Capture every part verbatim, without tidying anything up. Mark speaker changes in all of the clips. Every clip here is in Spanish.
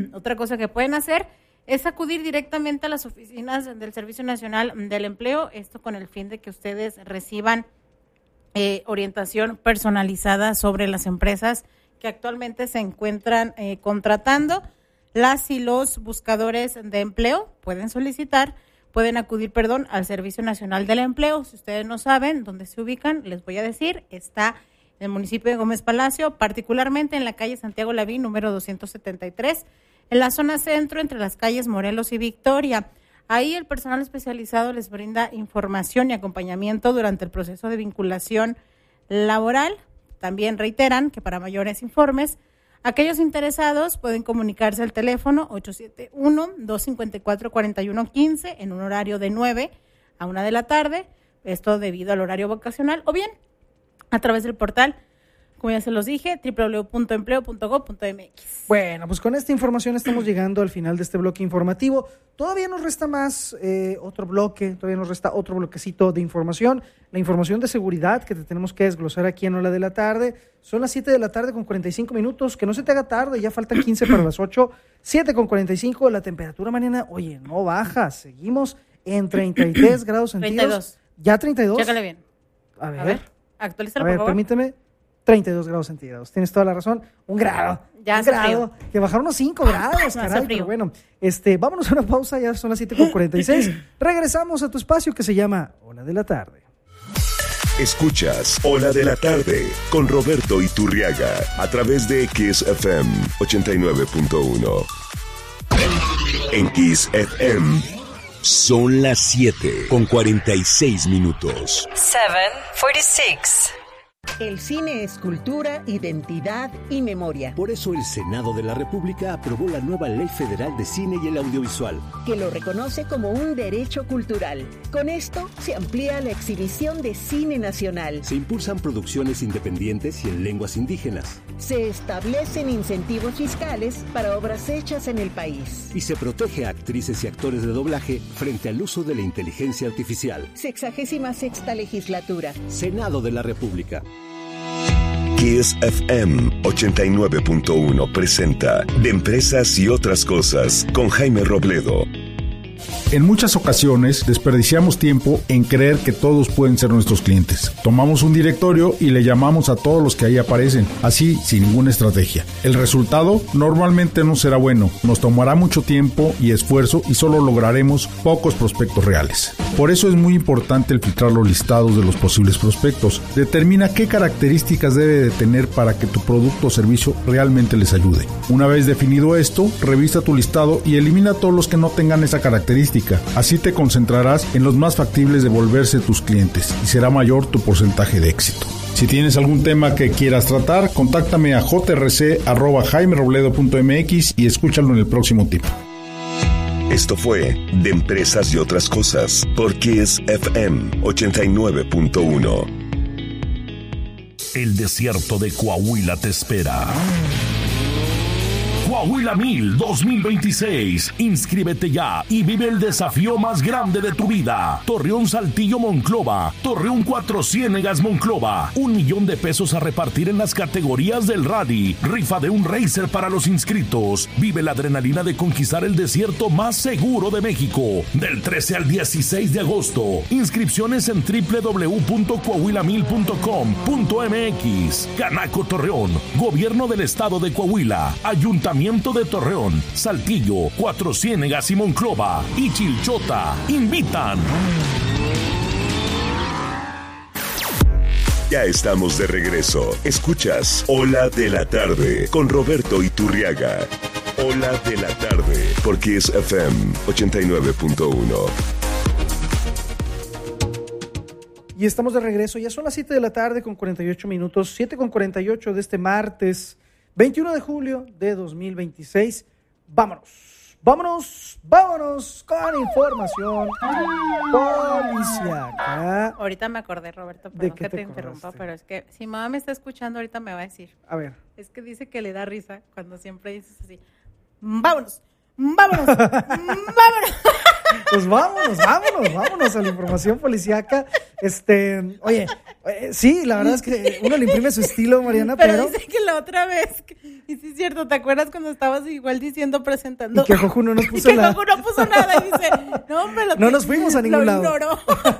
Speaker 1: Otra cosa que pueden hacer es acudir directamente a las oficinas del Servicio Nacional del Empleo, esto con el fin de que ustedes reciban eh, orientación personalizada sobre las empresas que actualmente se encuentran eh, contratando. Las y los buscadores de empleo pueden solicitar, pueden acudir, perdón, al Servicio Nacional del Empleo. Si ustedes no saben dónde se ubican, les voy a decir, está en el municipio de Gómez Palacio, particularmente en la calle Santiago Lavín, número doscientos setenta y tres, en la zona centro, entre las calles Morelos y Victoria. Ahí el personal especializado les brinda información y acompañamiento durante el proceso de vinculación laboral. También reiteran que para mayores informes, aquellos interesados pueden comunicarse al teléfono ocho siete uno, dos cinco cuatro, cuatro uno uno cinco en un horario de nueve a una de la tarde, esto debido al horario vocacional, o bien a través del portal, como ya se los dije, doble u doble u doble u punto empleo punto gob punto eme equis.
Speaker 2: Bueno, pues con esta información estamos llegando al final de este bloque informativo. Todavía nos resta más eh, otro bloque, todavía nos resta otro bloquecito de información. La información de seguridad que te tenemos que desglosar aquí en Hora de la Tarde. Son las siete de la tarde con cuarenta y cinco minutos. Que no se te haga tarde, ya faltan quince para las ocho. siete con cuarenta y cinco. La temperatura mañana, oye, no baja. Seguimos en treinta y tres grados centígrados.
Speaker 1: treinta y dos.
Speaker 2: ¿Ya treinta y dos?
Speaker 1: Chécale bien.
Speaker 2: A ver.
Speaker 1: A ver, actualízalo,
Speaker 2: A ver,
Speaker 1: por favor.
Speaker 2: permíteme. treinta y dos grados centígrados. Tienes toda la razón. Un grado.
Speaker 1: Ya
Speaker 2: un
Speaker 1: hace
Speaker 2: grado.
Speaker 1: frío.
Speaker 2: Que bajaron unos cinco grados,
Speaker 1: Hace
Speaker 2: caray.
Speaker 1: frío.
Speaker 2: Pero bueno, este, vámonos a una pausa. Ya son las siete con cuarenta y seis. Regresamos a tu espacio que se llama Hora de la Tarde.
Speaker 3: Escuchas Hora de la Tarde con Roberto Iturriaga a través de Kiss F M ochenta y nueve punto uno. En Kiss F M son las siete con cuarenta y seis minutos.
Speaker 4: siete cuarenta y seis.
Speaker 5: El cine es cultura, identidad y memoria.
Speaker 6: Por eso el Senado de la República aprobó la nueva Ley Federal de Cine y el Audiovisual,
Speaker 5: que lo reconoce como un derecho cultural. Con esto se amplía la exhibición de cine nacional.
Speaker 6: se impulsan producciones independientes y en lenguas indígenas,
Speaker 5: Se establecen incentivos fiscales para obras hechas en el país.
Speaker 6: y se protege a actrices y actores de doblaje frente al uso de la inteligencia artificial.
Speaker 5: Sexagésima sexta legislatura.
Speaker 6: Senado de la República.
Speaker 3: Kiss F M ochenta y nueve punto uno presenta De Empresas y Otras Cosas con Jaime Robledo.
Speaker 7: En muchas ocasiones desperdiciamos tiempo en creer que todos pueden ser nuestros clientes. Tomamos un directorio y le llamamos a todos los que ahí aparecen, así sin ninguna estrategia. El resultado normalmente no será bueno, nos tomará mucho tiempo y esfuerzo y solo lograremos pocos prospectos reales. Por eso es muy importante el filtrar los listados de los posibles prospectos. Determina qué características debe de tener para que tu producto o servicio realmente les ayude. Una vez definido esto, revisa tu listado y elimina todos los que no tengan esa característica. Así te concentrarás en los más factibles de volverse tus clientes y será mayor tu porcentaje de éxito. Si tienes algún tema que quieras tratar, contáctame a j r c arroba jaime robledo punto eme equis y escúchalo en el próximo tip.
Speaker 3: Esto fue De Empresas y Otras Cosas por Kiss F M ochenta y nueve punto uno.
Speaker 8: El desierto de Coahuila te espera. Coahuila Mil dos mil veintiséis. Inscríbete ya y vive el desafío más grande de tu vida. Torreón Saltillo Monclova. Torreón Cuatro Ciénegas Monclova. Un millón de pesos a repartir en las categorías del rally. Rifa de un racer para los inscritos. Vive la adrenalina de conquistar el desierto más seguro de México. Del trece al dieciséis de agosto. Inscripciones en doble u doble u doble u punto coahuila mil punto com punto eme equis. Canaco Torreón. Gobierno del Estado de Coahuila. Ayuntamiento de Torreón, Saltillo, Cuatro Ciénegas y Monclova y Chilchota invitan.
Speaker 3: Ya estamos de regreso. Escuchas Hora de la Tarde con Roberto Iturriaga. Hora de la Tarde por Kiss F M ochenta y nueve punto uno.
Speaker 2: Y estamos de regreso. Ya son las siete de la tarde con cuarenta y ocho minutos. siete con cuarenta y ocho de este martes veintiuno de julio de dos mil veintiséis. Vámonos, vámonos, vámonos con información policíaca.
Speaker 1: Ahorita me acordé, Roberto,
Speaker 2: ¿De
Speaker 1: perdón
Speaker 2: qué
Speaker 1: que
Speaker 2: te
Speaker 1: te interrumpa,
Speaker 2: acordaste?
Speaker 1: pero es que si mamá me está escuchando ahorita me va a decir.
Speaker 2: A ver.
Speaker 1: Es que dice que le da risa cuando siempre dices así, vámonos, vámonos, vámonos.
Speaker 2: Pues vámonos, vámonos, vámonos a la información policíaca. Este, oye, eh, sí, la verdad es que uno le imprime su estilo, Mariana, pero...
Speaker 1: Pero dice que la otra vez, y sí es cierto, ¿te acuerdas cuando estabas igual diciendo, presentando?
Speaker 2: Y que Joju no nos puso
Speaker 1: y que
Speaker 2: la...
Speaker 1: Joju no puso nada y dice, no, hombre, lo
Speaker 2: No
Speaker 1: que-
Speaker 2: nos fuimos a ningún
Speaker 1: lo
Speaker 2: lado.
Speaker 1: ignoró.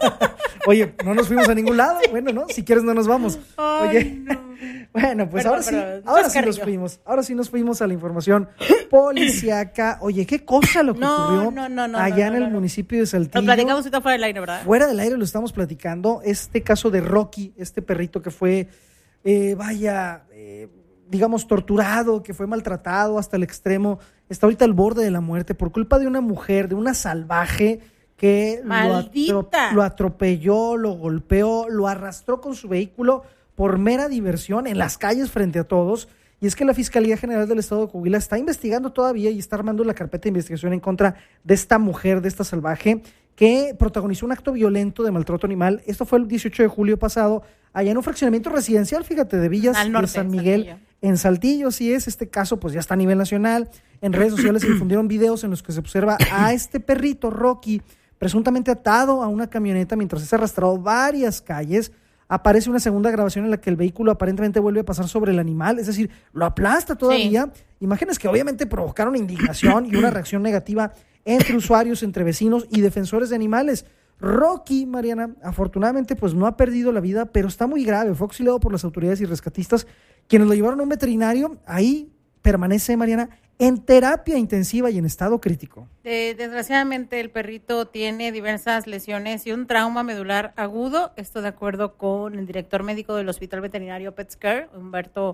Speaker 2: Oye, no nos fuimos a ningún lado. Bueno, ¿no? Si quieres no nos vamos.
Speaker 1: Ay,
Speaker 2: Oye,
Speaker 1: no.
Speaker 2: bueno, pues
Speaker 1: Perdón,
Speaker 2: ahora sí,
Speaker 1: perdón.
Speaker 2: ahora sí nos
Speaker 1: Chascarrillo.
Speaker 2: fuimos. Ahora sí nos fuimos a la información policiaca. Oye, qué cosa lo que
Speaker 1: No,
Speaker 2: ocurrió
Speaker 1: no, no, no,
Speaker 2: allá
Speaker 1: no,
Speaker 2: en
Speaker 1: no,
Speaker 2: el
Speaker 1: no.
Speaker 2: municipio de
Speaker 1: Lo
Speaker 2: Saltillo.
Speaker 1: platicamos ahorita fuera del aire, ¿verdad?
Speaker 2: Fuera del aire lo estamos platicando. Este caso de Rocky, este perrito que fue, eh, vaya, eh, digamos, torturado, que fue maltratado hasta el extremo, está ahorita al borde de la muerte por culpa de una mujer, de una salvaje que lo,
Speaker 1: ¡Maldita!
Speaker 2: atro- lo atropelló, lo golpeó, lo arrastró con su vehículo por mera diversión en las calles frente a todos. Y es que la Fiscalía General del Estado de Coahuila está investigando todavía y está armando la carpeta de investigación en contra de esta mujer, de esta salvaje, que protagonizó un acto violento de maltrato animal. Esto fue el dieciocho de julio pasado, allá en un fraccionamiento residencial, fíjate, de Villas
Speaker 1: Al norte,
Speaker 2: de San
Speaker 1: en
Speaker 2: Miguel,
Speaker 1: Saltillo.
Speaker 2: en Saltillo. Sí es, este caso pues ya está a nivel nacional. En redes sociales se difundieron videos en los que se observa a este perrito, Rocky, presuntamente atado a una camioneta mientras es arrastrado varias calles. Aparece una segunda grabación en la que el vehículo aparentemente vuelve a pasar sobre el animal, es decir, lo aplasta todavía. Sí. Imágenes que obviamente provocaron indignación y una reacción negativa entre usuarios, entre vecinos y defensores de animales. Rocky, Mariana, afortunadamente pues no ha perdido la vida, pero está muy grave. Fue auxiliado por las autoridades y rescatistas, quienes lo llevaron a un veterinario. Ahí permanece, Mariana, en terapia intensiva y en estado crítico.
Speaker 1: Eh, desgraciadamente el perrito tiene diversas lesiones y un trauma medular agudo, esto de acuerdo con el director médico del Hospital Veterinario PetScare, Humberto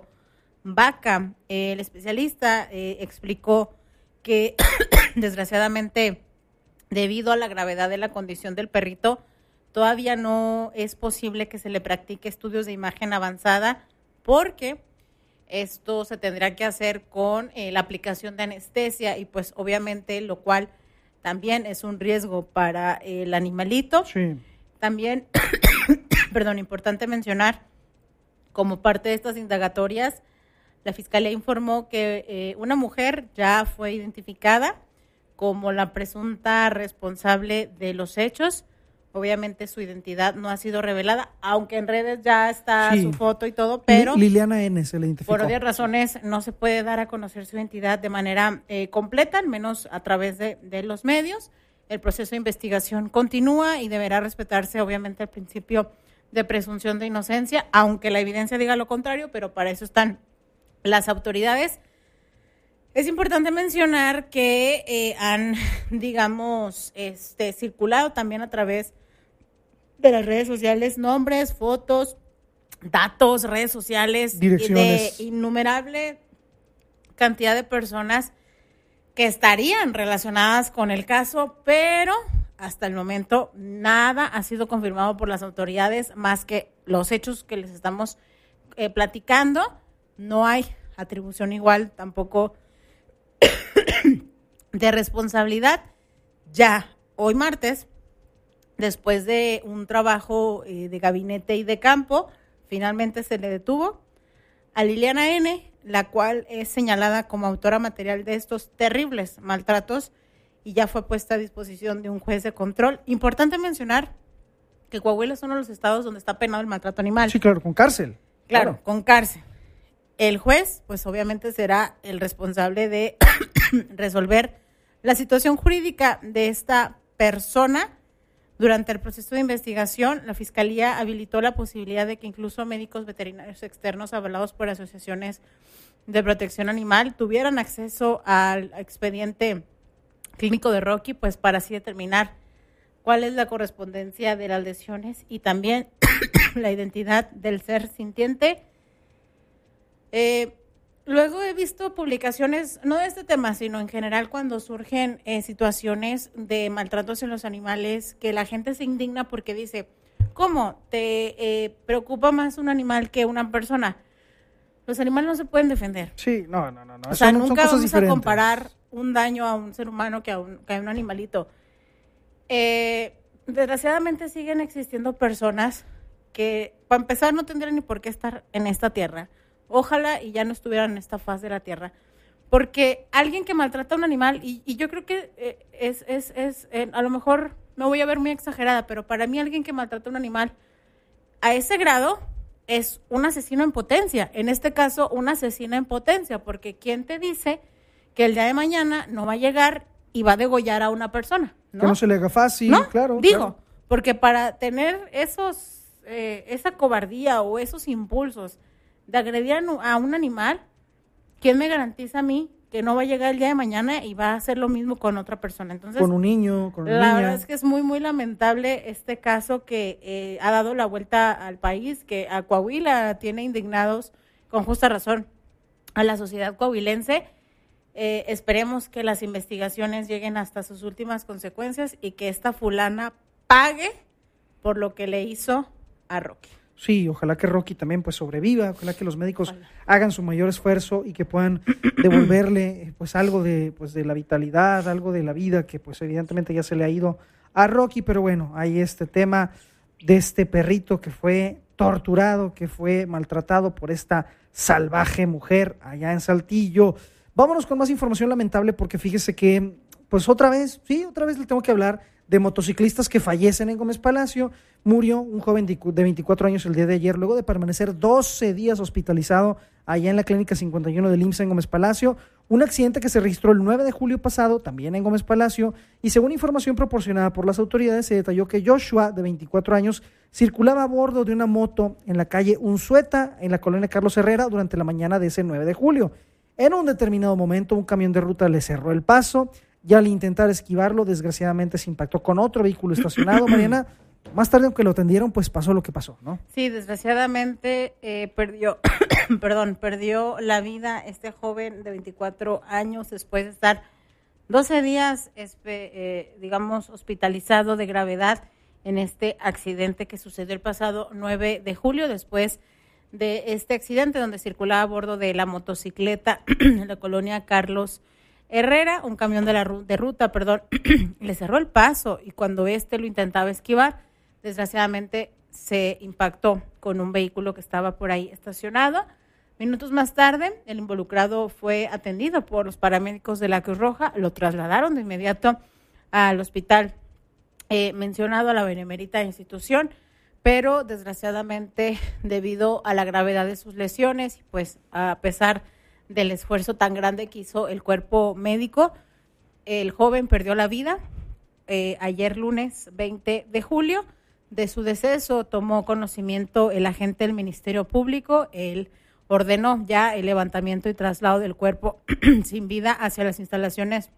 Speaker 1: Vaca. Eh, el especialista eh, explicó que desgraciadamente, debido a la gravedad de la condición del perrito, todavía no es posible que se le practique estudios de imagen avanzada porque esto se tendrá que hacer con eh, la aplicación de anestesia y pues obviamente lo cual también es un riesgo para el animalito.
Speaker 2: Sí.
Speaker 1: También, perdón, importante mencionar, como parte de estas indagatorias, la Fiscalía informó que eh, una mujer ya fue identificada como la presunta responsable de los hechos. Obviamente su identidad no ha sido revelada, aunque en redes ya está
Speaker 2: Sí.
Speaker 1: su foto y todo, pero
Speaker 2: Liliana N. se le identificó.
Speaker 1: por obvias razones no se puede dar a conocer su identidad de manera eh, completa, al menos a través de, de los medios. El proceso de investigación continúa y deberá respetarse obviamente el principio de presunción de inocencia, aunque la evidencia diga lo contrario, pero para eso están las autoridades. Es importante mencionar que eh, han, digamos, este, circulado también a través de las redes sociales nombres, fotos, datos, redes sociales,
Speaker 2: Direcciones.
Speaker 1: de innumerable cantidad de personas que estarían relacionadas con el caso, pero hasta el momento nada ha sido confirmado por las autoridades más que los hechos que les estamos eh, platicando. No hay atribución igual tampoco de responsabilidad. Ya hoy martes, después de un trabajo eh, de gabinete y de campo, finalmente se le detuvo a Liliana N., la cual es señalada como autora material de estos terribles maltratos y ya fue puesta a disposición de un juez de control. Importante mencionar que Coahuila es uno de los estados donde está penado el maltrato animal.
Speaker 2: Sí, claro, con cárcel.
Speaker 1: Claro,
Speaker 2: Claro.
Speaker 1: con cárcel. El juez, pues obviamente será el responsable de resolver la situación jurídica de esta persona. Durante el proceso de investigación, la Fiscalía habilitó la posibilidad de que incluso médicos veterinarios externos avalados por asociaciones de protección animal tuvieran acceso al expediente clínico de Rocky, pues para así determinar cuál es la correspondencia de las lesiones y también la identidad del ser sintiente. Eh, luego he visto publicaciones, no de este tema, sino en general cuando surgen eh, situaciones de maltratos en los animales, que la gente se indigna porque dice, ¿cómo te eh, preocupa más un animal que una persona? Los animales no se pueden defender.
Speaker 2: Sí, no, no, no. no.
Speaker 1: O sea,
Speaker 2: Son- son
Speaker 1: nunca
Speaker 2: cosas
Speaker 1: vamos
Speaker 2: diferentes.
Speaker 1: a comparar un daño a un ser humano que a un, que a un animalito. Eh, desgraciadamente siguen existiendo personas que, para empezar, no tendrían ni por qué estar en esta tierra. Ojalá y ya no estuvieran en esta faz de la tierra. porque alguien que maltrata a un animal, y, y yo creo que eh, es, es, es eh, a lo mejor me voy a ver muy exagerada, pero para mí alguien que maltrata a un animal a ese grado es un asesino en potencia, en este caso una asesina en potencia, porque ¿quién te dice que el día de mañana no va a llegar y va a degollar a una persona? ¿no?
Speaker 2: Que no se le haga fácil,
Speaker 1: ¿No?
Speaker 2: claro.
Speaker 1: Digo,
Speaker 2: claro.
Speaker 1: Porque para tener esos, eh, esa cobardía o esos impulsos de agredir a un animal, ¿quién me garantiza a mí que no va a llegar el día de mañana y va a hacer lo mismo con otra persona? Entonces,
Speaker 2: con un niño, con una
Speaker 1: la
Speaker 2: niña.
Speaker 1: verdad es que es muy, muy lamentable este caso que eh, ha dado la vuelta al país, que a Coahuila tiene indignados, con justa razón, a la sociedad coahuilense. Eh, esperemos que las investigaciones lleguen hasta sus últimas consecuencias y que esta fulana pague por lo que le hizo a Rocky.
Speaker 2: Sí, ojalá que Rocky también pues sobreviva, ojalá que los médicos ojalá. hagan su mayor esfuerzo y que puedan devolverle pues algo de pues de la vitalidad, algo de la vida que pues evidentemente ya se le ha ido a Rocky, pero bueno, hay este tema de este perrito que fue torturado, que fue maltratado por esta salvaje mujer allá en Saltillo. Vámonos con más información lamentable porque fíjese que pues otra vez, sí, otra vez le tengo que hablar de motociclistas que fallecen en Gómez Palacio. Murió un joven de veinticuatro años el día de ayer, luego de permanecer doce días hospitalizado allá en la clínica cincuenta y uno del I M S S en Gómez Palacio. Un accidente que se registró el nueve de julio pasado, también en Gómez Palacio, y según información proporcionada por las autoridades, se detalló que Joshua, de veinticuatro años, circulaba a bordo de una moto en la calle Unzueta, en la colonia Carlos Herrera, durante la mañana de ese nueve de julio. En un determinado momento, un camión de ruta le cerró el paso, y al intentar esquivarlo, desgraciadamente se impactó con otro vehículo estacionado. Mariana, más tarde, aunque lo atendieron, pues pasó lo que pasó, ¿no?
Speaker 1: Sí, desgraciadamente eh, perdió, perdón, perdió la vida este joven de veinticuatro años después de estar doce días, eh, digamos, hospitalizado de gravedad en este accidente que sucedió el pasado nueve de julio, después de este accidente donde circulaba a bordo de la motocicleta en la colonia Carlos Herrera, un camión de la de ruta, perdón, le cerró el paso y cuando este lo intentaba esquivar, desgraciadamente se impactó con un vehículo que estaba por ahí estacionado. Minutos más tarde, el involucrado fue atendido por los paramédicos de la Cruz Roja, lo trasladaron de inmediato al hospital eh, mencionado, a la benemérita institución, pero desgraciadamente debido a la gravedad de sus lesiones, pues a pesar del esfuerzo tan grande que hizo el cuerpo médico, el joven perdió la vida eh, ayer lunes veinte de julio. De su deceso tomó conocimiento el agente del Ministerio Público. Él ordenó ya el levantamiento y traslado del cuerpo sin vida hacia las instalaciones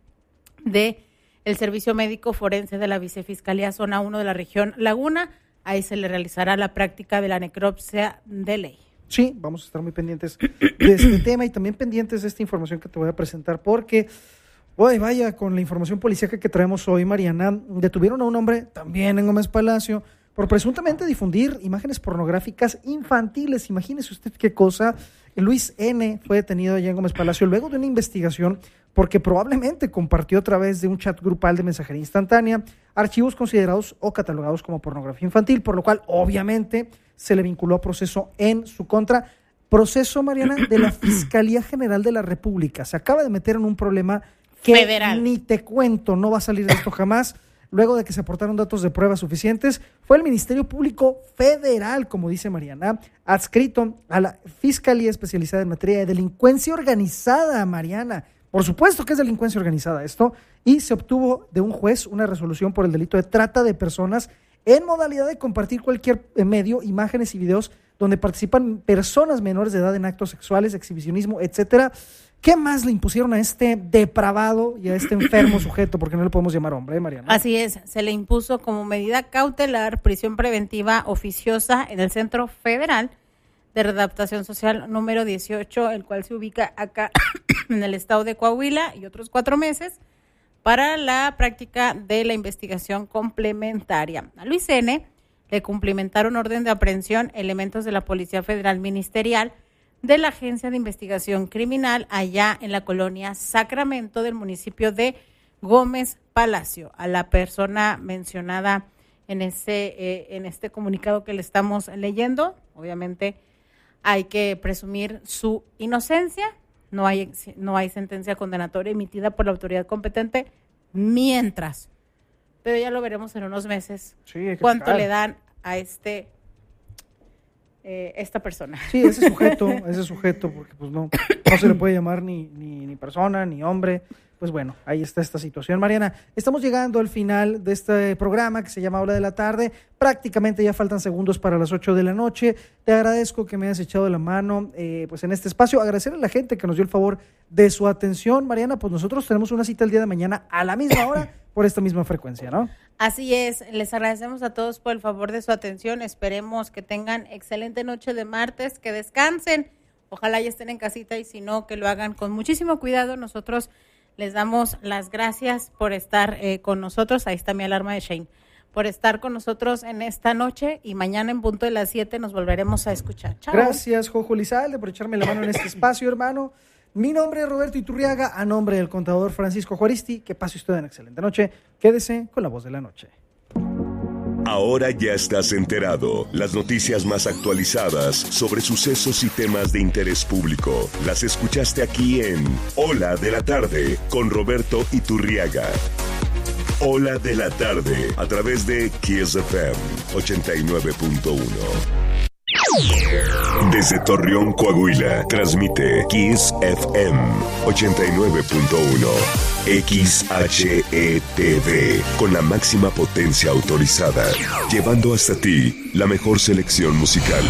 Speaker 1: de el Servicio Médico Forense de la Vicefiscalía Zona uno de la región Laguna. Ahí se le realizará la práctica de la necropsia de ley.
Speaker 2: Sí, vamos a estar muy pendientes de este tema y también pendientes de esta información que te voy a presentar porque, oye, vaya, con la información policíaca que traemos hoy, Mariana, detuvieron a un hombre también en Gómez Palacio por presuntamente difundir imágenes pornográficas infantiles. Imagínese usted qué cosa. Luis N. fue detenido allá en Gómez Palacio luego de una investigación porque probablemente compartió a través de un chat grupal de mensajería instantánea archivos considerados o catalogados como pornografía infantil, por lo cual obviamente se le vinculó a proceso en su contra. Proceso, Mariana, de la Fiscalía General de la República. Se acaba de meter en un problema que Federal. Ni te cuento, no va a salir de esto jamás. Luego de que se aportaron datos de pruebas suficientes, fue el Ministerio Público Federal, como dice Mariana, adscrito a la Fiscalía Especializada en Materia de Delincuencia Organizada, Mariana. Por supuesto que es delincuencia organizada esto, y se obtuvo de un juez una resolución por el delito de trata de personas en modalidad de compartir cualquier medio, imágenes y videos donde participan personas menores de edad en actos sexuales, exhibicionismo, etcétera. ¿Qué más le impusieron a este depravado y a este enfermo sujeto? Porque no le podemos llamar hombre, ¿eh, Mariana?
Speaker 1: Así es, se le impuso como medida cautelar prisión preventiva oficiosa en el Centro Federal de Readaptación Social número dieciocho, el cual se ubica acá en el estado de Coahuila, y otros cuatro meses para la práctica de la investigación complementaria. A Luis N. le cumplimentaron orden de aprehensión elementos de la Policía Federal Ministerial de la Agencia de Investigación Criminal allá en la colonia Sacramento del municipio de Gómez Palacio. A la persona mencionada en este, eh, en este comunicado que le estamos leyendo, obviamente hay que presumir su inocencia, no hay, no hay sentencia condenatoria emitida por la autoridad competente mientras. Pero ya lo veremos en unos meses.
Speaker 2: Sí, hay que
Speaker 1: cuánto
Speaker 2: checar.
Speaker 1: le dan a este eh, esta persona.
Speaker 2: Sí, ese sujeto, ese sujeto, porque pues no, no se le puede llamar ni, ni, ni persona, ni hombre. Pues bueno, ahí está esta situación. Mariana, estamos llegando al final de este programa que se llama Hora de la Tarde. Prácticamente ya faltan segundos para las ocho de la noche. Te agradezco que me hayas echado la mano eh, pues en este espacio. Agradecer a la gente que nos dio el favor de su atención. Mariana, pues nosotros tenemos una cita el día de mañana a la misma hora por esta misma frecuencia, ¿no?
Speaker 1: Así es, les agradecemos a todos por el favor de su atención. Esperemos que tengan excelente noche de martes, que descansen. Ojalá ya estén en casita y si no, que lo hagan con muchísimo cuidado. Nosotros les damos las gracias por estar eh, con nosotros. Ahí está mi alarma de Shane. Por estar con nosotros en esta noche y mañana en punto de las siete nos volveremos a escuchar. Chao.
Speaker 2: Gracias, Jojo Lizalde, por echarme la mano en este espacio, hermano. Mi nombre es Roberto Iturriaga, a nombre del contador Francisco Juaristi. Que pase usted una excelente noche. Quédese con la voz de la noche.
Speaker 3: Ahora ya estás enterado. Las noticias más actualizadas sobre sucesos y temas de interés público. Las escuchaste aquí en Hola de la Tarde con Roberto Iturriaga. Hola de la Tarde a través de Kiss F M ochenta y nueve punto uno. Desde Torreón, Coahuila, transmite Kiss F M ochenta y nueve punto uno. X H E T V, con la máxima potencia autorizada, llevando hasta ti la mejor selección musical.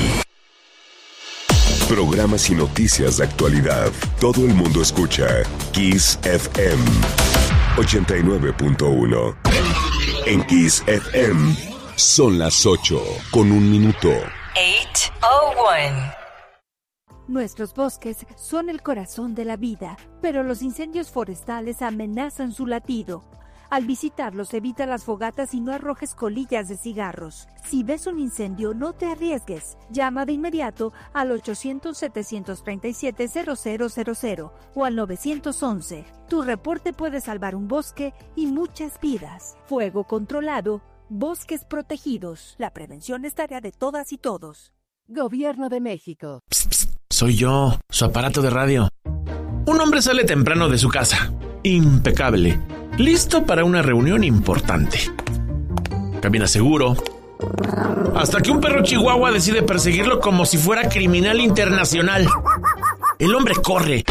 Speaker 3: Programas y noticias de actualidad. Todo el mundo escucha Kiss F M ochenta y nueve punto uno. En Kiss F M son las ocho con un minuto.
Speaker 4: eight oh one.
Speaker 9: Nuestros bosques son el corazón de la vida, pero los incendios forestales amenazan su latido. Al visitarlos, evita las fogatas y no arrojes colillas de cigarros. Si ves un incendio, no te arriesgues. Llama de inmediato al ochocientos, setecientos treinta y siete, cero cero cero cero o al nueve once. Tu reporte puede salvar un bosque y muchas vidas. Fuego controlado, bosques protegidos. La prevención es tarea de todas y todos.
Speaker 10: Gobierno de México.
Speaker 11: Psst, psst, soy yo, su aparato de radio. Un hombre sale temprano de su casa, impecable, listo para una reunión importante. Camina seguro, hasta que un perro chihuahua decide perseguirlo como si fuera criminal internacional. El hombre corre,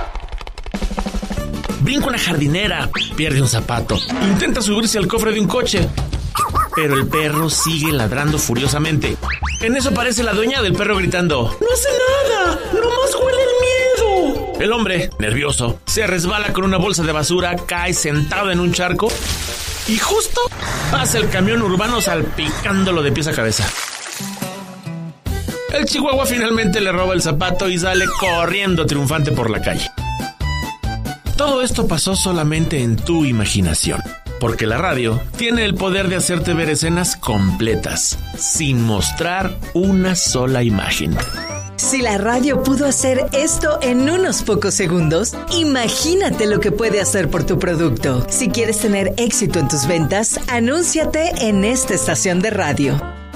Speaker 11: brinca una jardinera, pierde un zapato, intenta subirse al cofre de un coche, pero el perro sigue ladrando furiosamente. En eso aparece la dueña del perro gritando: ¡No hace nada! ¡Nomás huele el miedo! El hombre, nervioso, se resbala con una bolsa de basura, cae sentado en un charco y justo pasa el camión urbano salpicándolo de pies a cabeza. El chihuahua finalmente le roba el zapato y sale corriendo triunfante por la calle. Todo esto pasó solamente en tu imaginación, porque la radio tiene el poder de hacerte ver escenas completas, sin mostrar una sola imagen.
Speaker 5: Si la radio pudo hacer esto en unos pocos segundos, imagínate lo que puede hacer por tu producto. Si quieres tener éxito en tus ventas, anúnciate en esta estación de radio.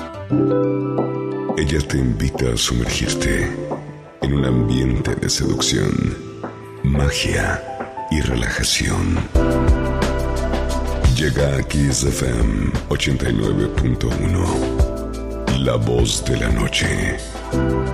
Speaker 3: Ella te invita a sumergirte en un ambiente de seducción, magia y relajación. Llega a Kiss F M ochenta y nueve punto uno, la voz de la noche.